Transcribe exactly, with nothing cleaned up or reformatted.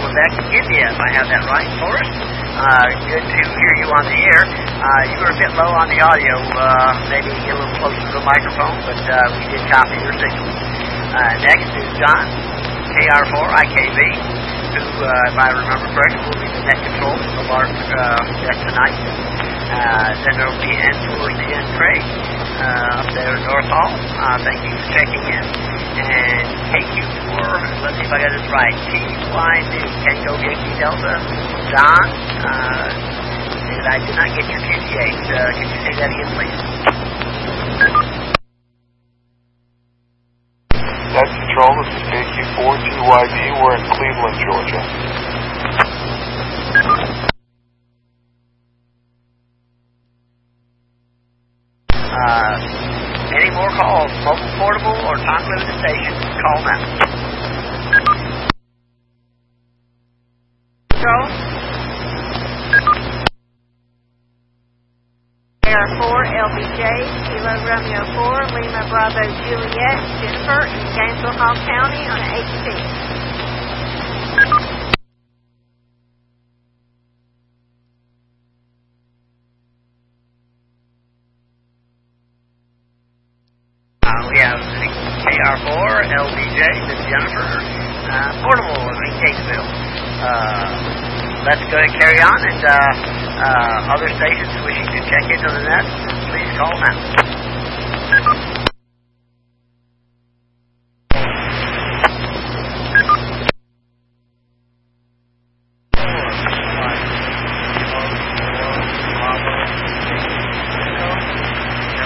Quebec, India, if I have that right. Forrest, uh, good to hear you on the air. Uh, you were a bit low on the audio. Uh, maybe get a little closer to the microphone, but uh, we did copy your signal. Uh, next is John, K R four I K V, who, uh, if I remember correctly, will be the net control of our uh, deck tonight. Uh, then there will be, and towards the end, Craig, uh, up there in North Hall. Uh, thank you for checking in. And K Q four, let's see if I got this right, T Y D, Tango Yankee Delta, Don, uh, and I did not get your Q T eight. Uh, can you say that again, please? That's Control, this is K Q four T Y D, we're in Cleveland, Georgia. Uh, any more calls, mobile, portable, or time limited station, call now. Control. K R four L B J, Kilo Romeo four, Lima Bravo Juliet, Jennifer in Gainesville, Hall County on an H P. Uh, we have K R four, L B J, Miss Jennifer, uh, portable in Catesville. Uh, let's go ahead and carry on, and uh, uh, other stations wishing to check into the net, please call now.